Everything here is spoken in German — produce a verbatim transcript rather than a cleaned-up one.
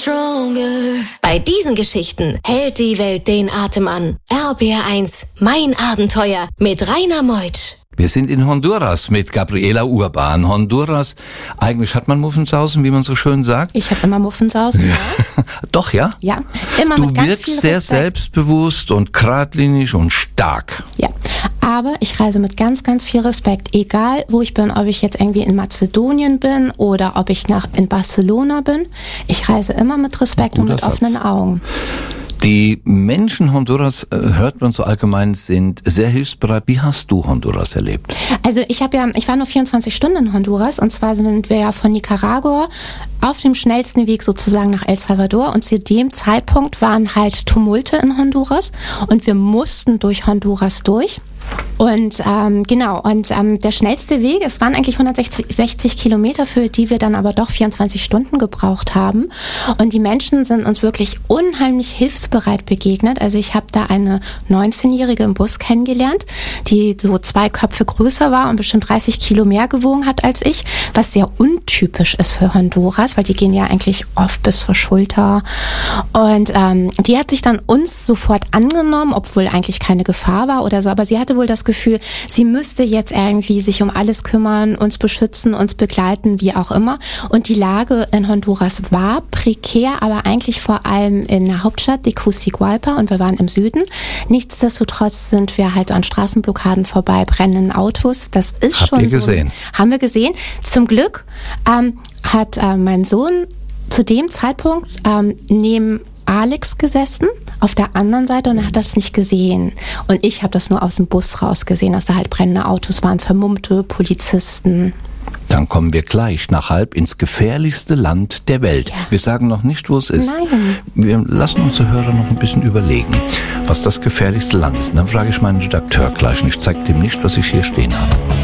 stronger. Bei diesen Geschichten hält die Welt den Atem an. R B R eins, mein Abenteuer mit Rainer Meutsch. Wir sind in Honduras mit Gabriela Urban. Honduras, eigentlich hat man Muffensausen, wie man so schön sagt. Ich habe immer Muffensausen, ja. Doch, ja? Ja, immer du mit ganz viel wirkst sehr Respekt. Selbstbewusst und geradlinig und stark. Ja, aber ich reise mit ganz, ganz viel Respekt. Egal, wo ich bin, ob ich jetzt irgendwie in Mazedonien bin oder ob ich nach in Barcelona bin. Ich reise immer mit Respekt und mit Satz. offenen Augen. Die Menschen Honduras, äh, hört man so allgemein, sind sehr hilfsbereit. Wie hast du Honduras erlebt? Also ich habe ja, ich war nur vierundzwanzig Stunden in Honduras und zwar sind wir ja von Nicaragua auf dem schnellsten Weg sozusagen nach El Salvador und zu dem Zeitpunkt waren halt Tumulte in Honduras und wir mussten durch Honduras durch. Und ähm, genau, und ähm, der schnellste Weg, es waren eigentlich hundertsechzig Kilometer, für die wir dann aber doch vierundzwanzig Stunden gebraucht haben. Und die Menschen sind uns wirklich unheimlich hilfsbereit begegnet. Also ich habe da eine neunzehnjährige im Bus kennengelernt, die so zwei Köpfe größer war und bestimmt dreißig Kilo mehr gewogen hat als ich, was sehr untypisch ist für Honduras, weil die gehen ja eigentlich oft bis zur Schulter. Und ähm, die hat sich dann uns sofort angenommen, obwohl eigentlich keine Gefahr war oder so, aber sie hatte wohl das Gefühl, sie müsste jetzt irgendwie sich um alles kümmern, uns beschützen, uns begleiten, wie auch immer. Und die Lage in Honduras war prekär, aber eigentlich vor allem in der Hauptstadt, Tegucigalpa, und wir waren im Süden. Nichtsdestotrotz sind wir halt an Straßenblockaden vorbei, brennenden Autos. Das ist Habt schon ihr so. gesehen? Haben wir gesehen. Zum Glück ähm, hat äh, mein Sohn zu dem Zeitpunkt ähm, neben Alex gesessen, auf der anderen Seite, und er hat das nicht gesehen. Und ich habe das nur aus dem Bus raus gesehen, dass da halt brennende Autos waren, vermummte Polizisten. Dann kommen wir gleich nach halb ins gefährlichste Land der Welt. Ja. Wir sagen noch nicht, wo es ist. Nein. Wir lassen unsere Hörer noch ein bisschen überlegen, was das gefährlichste Land ist. Und dann frage ich meinen Redakteur gleich und ich zeige dem nicht, was ich hier stehen habe.